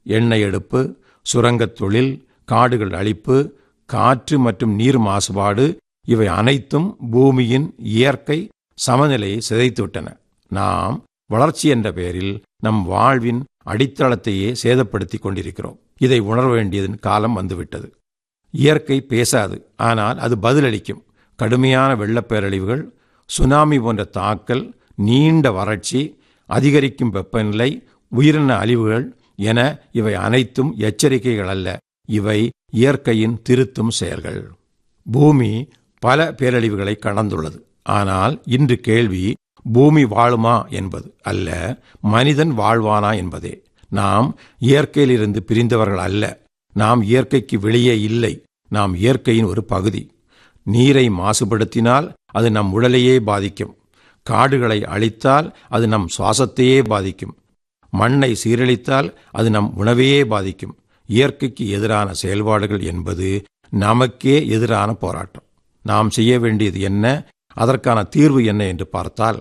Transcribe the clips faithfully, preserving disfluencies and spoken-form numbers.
எண்ணெய் எடுப்பு, சுரங்கத் தொழில், காடுகள் அழிப்பு, காற்று மற்றும் நீர் மாசுபாடு இவை அனைத்தும் பூமியின் இயற்கை சமநிலையை சிதைத்துவிட்டன. நாம் வளர்ச்சி என்ற பெயரில் நம் வாழ்வின் அடித்தளத்தையே சேதப்படுத்தி கொண்டிருக்கிறோம். இதை உணர வேண்டியதன் காலம் வந்துவிட்டது. இயற்கை பேசாது, ஆனால் அது பதிலளிக்கும். கடுமையான வெள்ளப்பேரழிவுகள், சுனாமி போன்ற தாக்கல், நீண்ட வறட்சி, அதிகரிக்கும் வெப்பநிலை, உயிரின அழிவுகள் என இவை அனைத்தும் எச்சரிக்கைகள் அல்ல, இவை இயற்கையின் திருத்தும் செயல்கள். பூமி பல பேரழிவுகளை கடந்துள்ளது. ஆனால் இன்று கேள்வி பூமி வாழுமா என்பது அல்ல, மனிதன் வாழ்வானா என்பதே. நாம் இயற்கையிலிருந்து பிரிந்தவர்கள் அல்ல. நாம் இயற்கைக்கு வெளியே இல்லை. நாம் இயற்கையின் ஒரு பகுதி. நீரை மாசுபடுத்தினால் அது நம் உடலையே பாதிக்கும். காடுகளை அழித்தால் அது நம் சுவாசத்தையே பாதிக்கும். மண்ணை சீரழித்தால் அது நம் உணவையே பாதிக்கும். இயற்கைக்கு எதிரான செயல்பாடுகள் என்பது நமக்கே எதிரான போராட்டம். நாம் செய்ய வேண்டியது என்ன, அதற்கான தீர்வு என்ன என்று பார்த்தால்,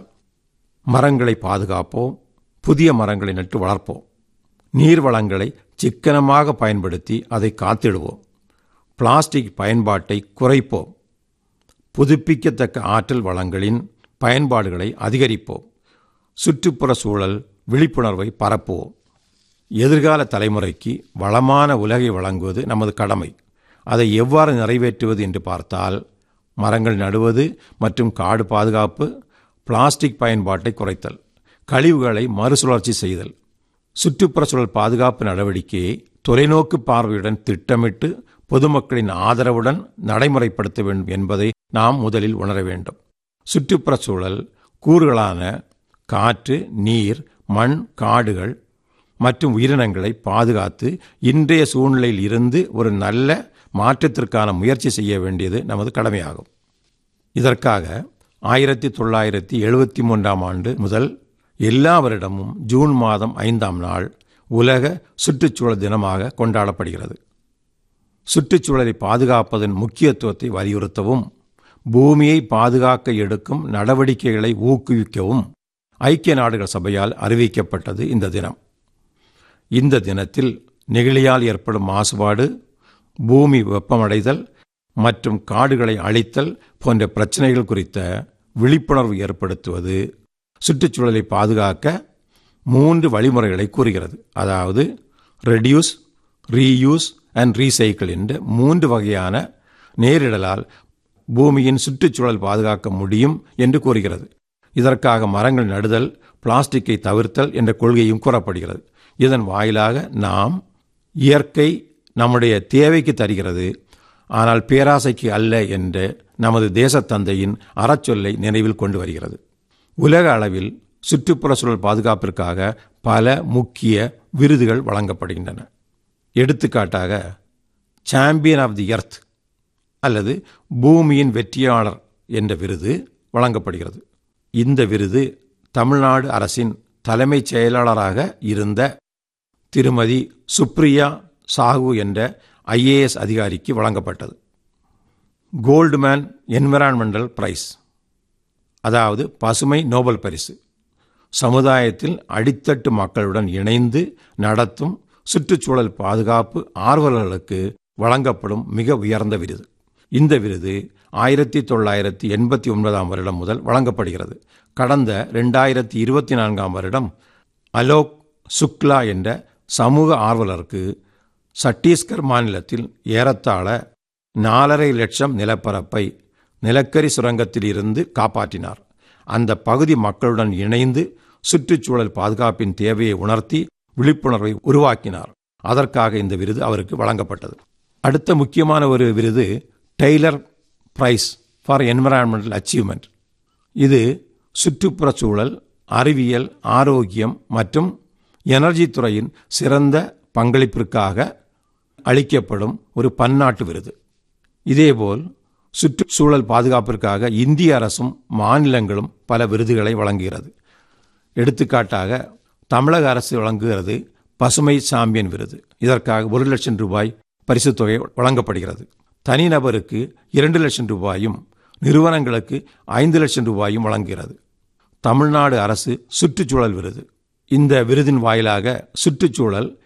மரங்களை பாதுகாப்போம், புதிய மரங்களை நட்டு வளர்ப்போம், நீர் வளங்களை சிக்கனமாக பயன்படுத்தி அதை காத்திடுவோம், பிளாஸ்டிக் பயன்பாட்டை குறைப்போம், புதுப்பிக்கத்தக்க ஆற்றல் வளங்களின் பயன்பாடுகளை அதிகரிப்போம், சுற்றுப்புற சூழல் விழிப்புணர்வை பரப்புவோம். எதிர்கால தலைமுறைக்கு வளமான உலகை வழங்குவது நமது கடமை. அதை எவ்வாறு நிறைவேற்றுவது என்று பார்த்தால், மரங்கள் நடுவது மற்றும் காடு பாதுகாப்பு, பிளாஸ்டிக் பயன்பாட்டை குறைத்தல், கழிவுகளை மறுசுழற்சி செய்தல், சுற்றுப்புற சூழல் பாதுகாப்பு நடவடிக்கையை தொலைநோக்கு பார்வையுடன் திட்டமிட்டு பொதுமக்களின் ஆதரவுடன் நடைமுறைப்படுத்த வேண்டும் என்பதை நாம் முதலில் உணர வேண்டும். சுற்றுப்புற சூழல் கூறுகளான காற்று, நீர், மண், காடுகள் மற்றும் உயிரினங்களை பாதுகாத்து இன்றைய சூழ்நிலையில் இருந்து ஒரு நல்ல மாற்றத்திற்கான முயற்சி செய்ய வேண்டியது நமது கடமையாகும். இதற்காக ஆயிரத்தி தொள்ளாயிரத்தி எழுபத்தி மூன்றாம் ஆண்டு முதல் எல்லா வருடமும் ஜூன் மாதம் ஐந்தாம் நாள் உலக சுற்றுச்சூழல் தினமாக கொண்டாடப்படுகிறது. சுற்றுச்சூழலை பாதுகாப்பதன் முக்கியத்துவத்தை வலியுறுத்தவும், பூமியை பாதுகாக்க எடுக்கும் நடவடிக்கைகளை ஊக்குவிக்கவும் ஐக்கிய நாடுகள் சபையால் அறிவிக்கப்பட்டது இந்த தினம். இந்த தினத்தில் நெகிழியால் ஏற்படும் மாசுபாடு, பூமி வெப்பமடைதல் மற்றும் காடுகளை அழித்தல் போன்ற பிரச்சனைகள் குறித்த விழிப்புணர்வு ஏற்படுத்துவது சுற்றுச்சூழலை பாதுகாக்க மூன்று வழிமுறைகளை கூறுகிறது. அதாவது ரெடியூஸ், ரீயூஸ் அண்ட் ரீசைக்கிள் என்ற மூன்று வகையான நேரிடலால் பூமியின் சுற்றுச்சூழல் பாதுகாக்க முடியும் என்று கூறுகிறது. இதற்காக மரங்கள் நடுதல், பிளாஸ்டிக்கை தவிர்த்தல் என்ற கொள்கையும் கூறப்படுகிறது. இதன் வாயிலாக நாம் இயற்கை நம்முடைய தேவைக்கு தருகிறது, ஆனால் பேராசைக்கு அல்ல என்ற நமது தேசத்தந்தையின் அறச்சொல்லை நினைவில் கொண்டு வருகிறது. உலக அளவில் சுற்றுப்புற சூழல் பாதுகாப்பிற்காக பல முக்கிய விருதுகள் வழங்கப்படுகின்றன. எடுத்துக்காட்டாக சாம்பியன் ஆஃப் தி எர்த் அல்லது பூமியின் வெற்றியாளர் என்ற விருது வழங்கப்படுகிறது. இந்த விருது தமிழ்நாடு அரசின் தலைமைச் செயலாளராக இருந்த திருமதி சுப்ரியா சாஹூ என்ற ஐஏஎஸ் அதிகாரிக்கு வழங்கப்பட்டது. கோல்ட்மேன் என்விரான்மெண்டல் பிரைஸ், அதாவது பசுமை நோபல் பரிசு, சமுதாயத்தில் அடித்தட்டு மக்களுடன் இணைந்து நடத்தும் சுற்றுச்சூழல் பாதுகாப்பு ஆர்வலர்களுக்கு வழங்கப்படும் மிக உயர்ந்த விருது. இந்த விருது ஆயிரத்தி தொள்ளாயிரத்தி எண்பத்தி ஒன்பதாம் வருடம் முதல் வழங்கப்படுகிறது. கடந்த ரெண்டாயிரத்தி இருபத்தி நான்காம் வருடம் அலோக் சுக்லா என்ற சமூக ஆர்வலருக்கு சத்தீஸ்கர் மாநிலத்தில் ஏறத்தாழ நாலரை லட்சம் நிலப்பரப்பை நிலக்கரி சுரங்கத்தில் இருந்து காப்பாற்றினார். அந்த பகுதி மக்களுடன் இணைந்து சுற்றுச்சூழல் பாதுகாப்பின் தேவையை உணர்த்தி விழிப்புணர்வை உருவாக்கினார். அதற்காக இந்த விருது அவருக்கு வழங்கப்பட்டது. அடுத்த முக்கியமான ஒரு விருது Taylor prize for environmental achievement. இது சுற்றுப்புற சூழல், அறிவியல், ஆரோக்கியம் மற்றும் எனர்ஜி துறையின் சிறந்த பங்களிப்பிற்காக அளிக்கப்படும் ஒரு பன்னாட்டு விருது. இதேபோல் சுற்றுச்சூழல் பாதுகாப்பிற்காக இந்திய அரசும் மாநிலங்களும் பல விருதுகளை வழங்குகிறது. எடுத்துக்காட்டாக தமிழக அரசு வழங்குகிறது பசுமை சாம்பியன் விருது. இதற்காக ஒரு லட்சம் ரூபாய் பரிசுத் தொகை வழங்கப்படுகிறது. தனிநபருக்கு இரண்டு லட்சம் ரூபாயும் நிறுவனங்களுக்கு ஐந்து லட்சம் ரூபாயும் வழங்குகிறது. தமிழ்நாடு அரசு சுற்றுச்சூழல் விருது. இந்த விருதின் வாயிலாக சுற்றுச்சூழல்